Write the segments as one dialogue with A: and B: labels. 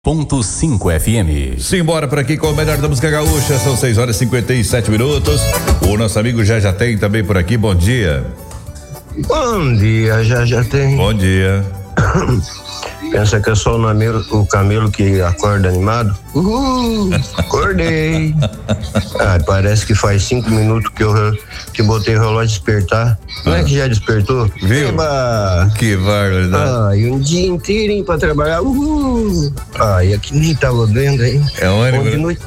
A: Ponto 5 FM.
B: Simbora por aqui com o melhor da música gaúcha. São 6h57. O nosso amigo já tem também por aqui. Bom dia.
C: Bom dia, já tem.
B: Bom dia.
C: Pensa que é só o camelo que acorda animado? Acordei. Parece que faz 5 minutos que botei o relógio despertar. Não é que já despertou?
B: Viu? Eba! Que barbaridade.
C: E um dia inteirinho pra trabalhar. E aqui nem tava vendo, hein?
B: É ônibus.
C: De noite.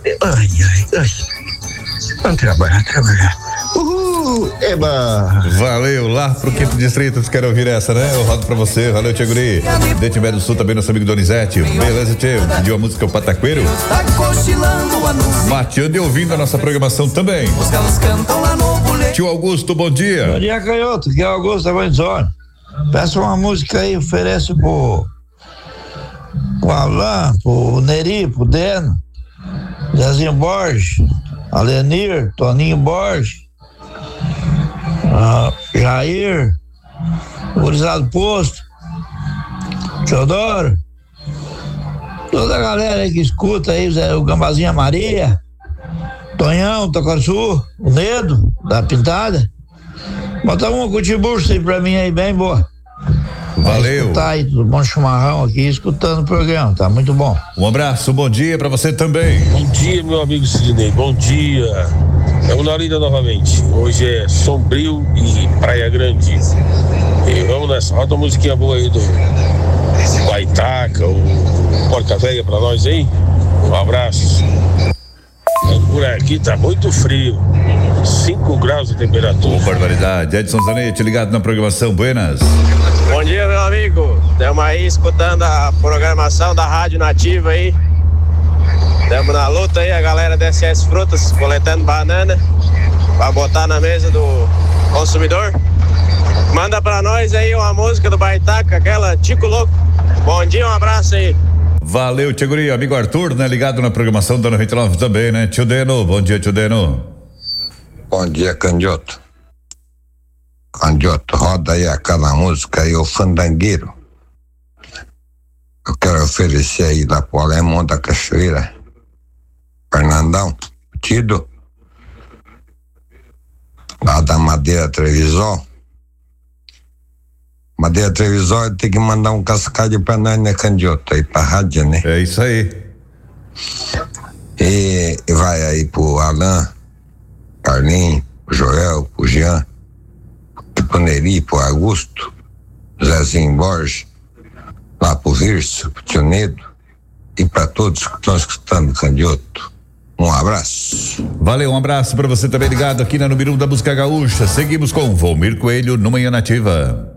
C: Vamos trabalhar. Eba!
B: Valeu, lá pro Quinto Distrito, vocês querem ouvir essa, né? Eu rodo pra você, valeu, Tia Guri. Dente do Sul também, nosso amigo Donizete. Beleza, Tio? Pediu a música O Pataqueiro. Mateando e ouvindo a nossa programação também. Tio Augusto, bom dia.
D: Bom dia, Canhoto, que é o Augusto da Bandzona. Peça uma música aí, oferece pro Alain, pro Neri, pro Deno, Zezinho Borges, Alenir, Toninho Borges, Jair, Gurizado Posto, Teodoro, toda a galera aí que escuta aí, o Gambazinha Maria, Tonhão, Tocaçu, o Nedo, da Pintada. Bota uma cutibucha aí pra mim aí, bem boa.
B: Valeu.
D: Tá aí, tudo bom, chimarrão aqui, escutando o programa, tá muito bom.
B: Um abraço, bom dia pra você também.
E: Bom dia, meu amigo Sidney, bom dia. É o Narinda novamente. Hoje é Sombrio e Praia Grande. E vamos nessa, roda uma musiquinha boa aí do Baitaca, o Porca Velha pra nós aí. Um abraço. Por aqui tá muito frio, 5 graus de temperatura.
B: Barbaridade. Edson Zanetti, ligado na programação, buenas.
F: Bom dia, meu amigo. Estamos aí escutando a programação da Rádio Nativa aí. Estamos na luta aí, a galera da SS Frutas coletando banana para botar na mesa do consumidor. Manda pra nós aí uma música do Baitaca, aquela Tico Louco. Bom dia, um abraço aí.
B: Valeu, Tia Guri, amigo Arthur, né? Ligado na programação da 99 também, né? Tio Deno, bom dia, Tio Deno.
G: Bom dia, Canhoto. Canhoto, roda aí aquela música aí, o Fandangueiro. Eu quero oferecer aí lá pro Alemão da Cachoeira, Fernandão, Tido, lá da Madeira Trevisol. Madeira Trevisol tem que mandar um cascalho pra nós, né, Canhoto? Aí pra rádio, né?
B: É isso aí.
G: E vai aí pro Alain, Carlinhos, pro Joel, pro Jean, pro Neri, pro Augusto, Zezinho Borges, lá pro Virso, pro Tio Nedo e pra todos que estão escutando Canhoto. Um abraço.
B: Valeu, um abraço pra você também ligado aqui na número 1 da Música Gaúcha. Seguimos com Volmir Coelho no Manhã Nativa.